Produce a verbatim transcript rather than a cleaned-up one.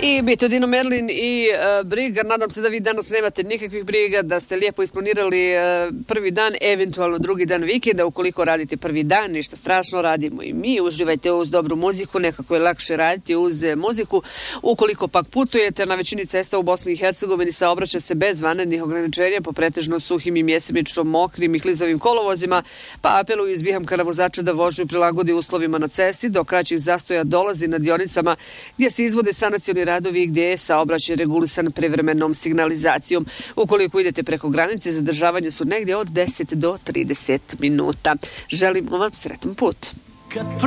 I Betadino Merlin i uh, briga, nadam se da vi danas nemate nikakvih briga, da ste lijepo isplanirali uh, prvi dan, eventualno drugi dan vikenda. Ukoliko radite prvi dan, ništa strašno, radimo i mi, uživajte uz dobru muziku, nekako je lakše raditi uz muziku. Ukoliko pak putujete, na većini cesta u Bosni i Hercegovini saobraća se bez vanrednih ograničenja po pretežno suhim i mjesimično mokrim i klizavim kolovozima, pa apeluju iz Bihamka na vozača da vožnju prilagodi uslovima na cesti, do kraćih zastoja dolazi na dionicama gdje se izvode sanacioni radovi, gdje je saobraćaj regulisan privremenom signalizacijom. Ukoliko idete preko granice, zadržavanje su negdje od deset do trideset minuta. Želimo vam sretan put.